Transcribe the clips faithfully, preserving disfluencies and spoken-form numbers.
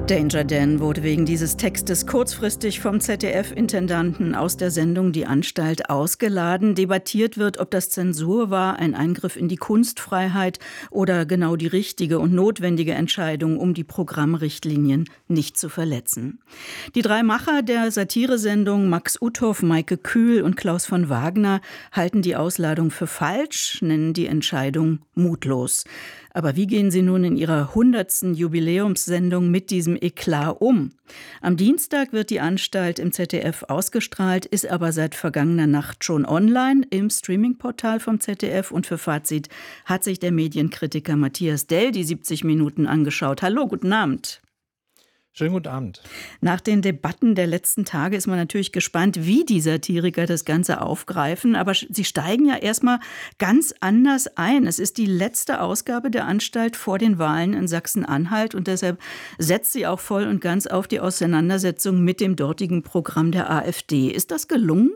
Danger Dan wurde wegen dieses Textes kurzfristig vom Z D F-Intendanten aus der Sendung Die Anstalt ausgeladen. Debattiert wird, ob das Zensur war, ein Eingriff in die Kunstfreiheit oder genau die richtige und notwendige Entscheidung, um die Programmrichtlinien nicht zu verletzen. Die drei Macher der Satiresendung, Max Uthoff, Maike Kühl und Klaus von Wagner, halten die Ausladung für falsch, nennen die Entscheidung mutlos. Aber wie gehen sie nun in ihrer hundertsten Jubiläumssendung mit diesem Eklat um? Am Dienstag wird die Anstalt im Z D F ausgestrahlt, ist aber seit vergangener Nacht schon online im Streamingportal vom Z D F. Und für Fazit hat sich der Medienkritiker Matthias Dell die siebzig Minuten angeschaut. Hallo, guten Abend. Schönen guten Abend. Nach den Debatten der letzten Tage ist man natürlich gespannt, wie die Satiriker das Ganze aufgreifen. Aber sie steigen ja erstmal ganz anders ein. Es ist die letzte Ausgabe der Anstalt vor den Wahlen in Sachsen-Anhalt. Und deshalb setzt sie auch voll und ganz auf die Auseinandersetzung mit dem dortigen Programm der AfD. Ist das gelungen?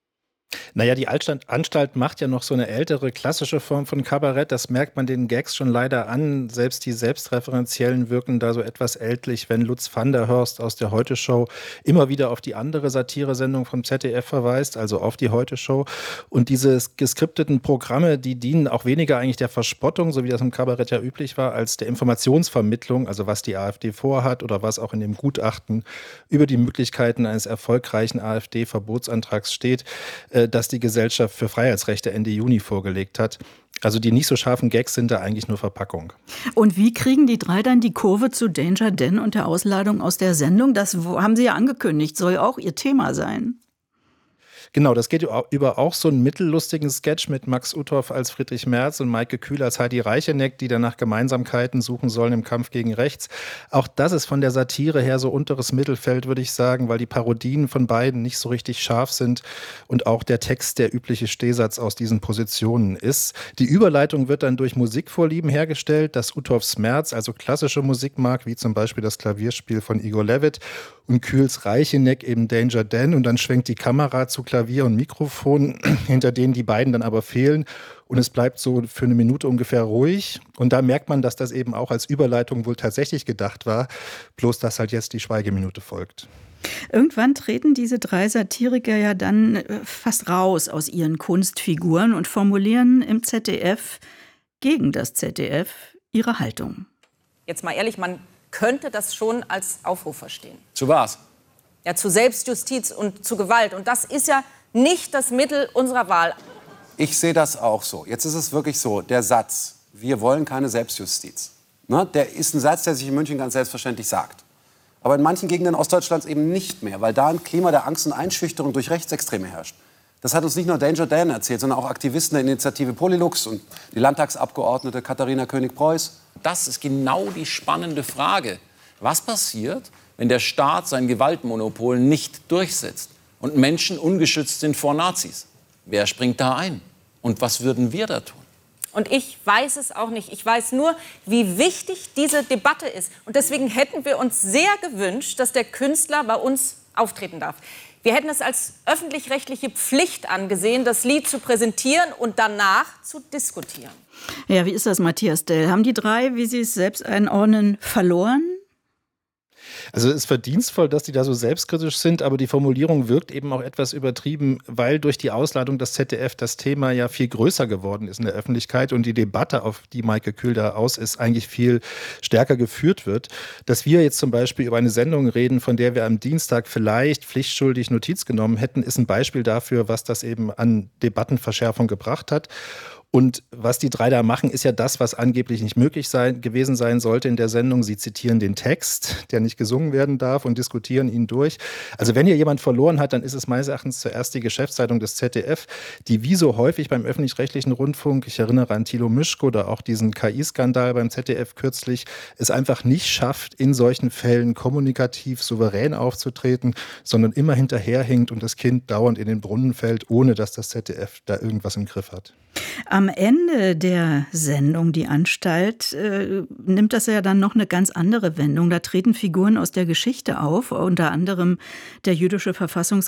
Naja, die Anstalt macht ja noch so eine ältere, klassische Form von Kabarett. Das merkt man den Gags schon leider an. Selbst die selbstreferenziellen wirken da so etwas ältlich, wenn Lutz van der Hörst aus der Heute-Show immer wieder auf die andere Satiresendung vom Z D F verweist, also auf die Heute-Show. Und diese geskripteten Programme, die dienen auch weniger eigentlich der Verspottung, so wie das im Kabarett ja üblich war, als der Informationsvermittlung, also was die AfD vorhat oder was auch in dem Gutachten über die Möglichkeiten eines erfolgreichen AfD-Verbotsantrags steht, dass die Gesellschaft für Freiheitsrechte Ende Juni vorgelegt hat. Also die nicht so scharfen Gags sind da eigentlich nur Verpackung. Und wie kriegen die drei dann die Kurve zu Danger Dan und der Ausladung aus der Sendung? Das haben sie ja angekündigt, soll auch ihr Thema sein. Genau, das geht über auch so einen mittellustigen Sketch mit Max Uthoff als Friedrich Merz und Maike Kühl als Heidi Reicheneck, die dann nach Gemeinsamkeiten suchen sollen im Kampf gegen rechts. Auch das ist von der Satire her so unteres Mittelfeld, würde ich sagen, weil die Parodien von beiden nicht so richtig scharf sind und auch der Text der übliche Stehsatz aus diesen Positionen ist. Die Überleitung wird dann durch Musikvorlieben hergestellt, dass Uthoffs Merz also klassische Musik mag, wie zum Beispiel das Klavierspiel von Igor Levit, und Kühls Reicheneck eben Danger Dan, und dann schwenkt die Kamera zu Klavier und Mikrofon, hinter denen die beiden dann aber fehlen, und es bleibt so für eine Minute ungefähr ruhig, und da merkt man, dass das eben auch als Überleitung wohl tatsächlich gedacht war, bloß dass halt jetzt die Schweigeminute folgt. Irgendwann treten diese drei Satiriker ja dann fast raus aus ihren Kunstfiguren und formulieren im Z D F gegen das Z D F ihre Haltung. Jetzt mal ehrlich, man könnte das schon als Aufruf verstehen. Zu was? Ja, zu Selbstjustiz und zu Gewalt. Und das ist ja nicht das Mittel unserer Wahl. Ich sehe das auch so. Jetzt ist es wirklich so, der Satz, wir wollen keine Selbstjustiz, ne, der ist ein Satz, der sich in München ganz selbstverständlich sagt. Aber in manchen Gegenden Ostdeutschlands eben nicht mehr, weil da ein Klima der Angst und Einschüchterung durch Rechtsextreme herrscht. Das hat uns nicht nur Danger Dan erzählt, sondern auch Aktivisten der Initiative Polylux und die Landtagsabgeordnete Katharina König-Preuß. Das ist genau die spannende Frage. Was passiert, wenn der Staat sein Gewaltmonopol nicht durchsetzt und Menschen ungeschützt sind vor Nazis? Wer springt da ein? Und was würden wir da tun? Und ich weiß es auch nicht. Ich weiß nur, wie wichtig diese Debatte ist. Und deswegen hätten wir uns sehr gewünscht, dass der Künstler bei uns auftreten darf. Wir hätten es als öffentlich-rechtliche Pflicht angesehen, das Lied zu präsentieren und danach zu diskutieren. Ja, wie ist das, Matthias Dell? Haben die drei, wie Sie es selbst einordnen, verloren? Also es ist verdienstvoll, dass die da so selbstkritisch sind, aber die Formulierung wirkt eben auch etwas übertrieben, weil durch die Ausladung des Z D F das Thema ja viel größer geworden ist in der Öffentlichkeit und die Debatte, auf die Maike Kühl da aus ist, eigentlich viel stärker geführt wird. Dass wir jetzt zum Beispiel über eine Sendung reden, von der wir am Dienstag vielleicht pflichtschuldig Notiz genommen hätten, ist ein Beispiel dafür, was das eben an Debattenverschärfung gebracht hat. Und was die drei da machen, ist ja das, was angeblich nicht möglich sein, gewesen sein sollte in der Sendung. Sie zitieren den Text, der nicht gesungen werden darf, und diskutieren ihn durch. Also wenn hier jemand verloren hat, dann ist es meines Erachtens zuerst die Geschäftsleitung des Z D F, die wie so häufig beim öffentlich-rechtlichen Rundfunk, ich erinnere an Thilo Mischko oder auch diesen K I-Skandal beim Z D F kürzlich, es einfach nicht schafft, in solchen Fällen kommunikativ souverän aufzutreten, sondern immer hinterherhinkt und das Kind dauernd in den Brunnen fällt, ohne dass das Z D F da irgendwas im Griff hat. Am Ende der Sendung Die Anstalt äh, nimmt das ja dann noch eine ganz andere Wendung. Da treten Figuren aus der Geschichte auf, unter anderem der jüdische Verfassungsrechtler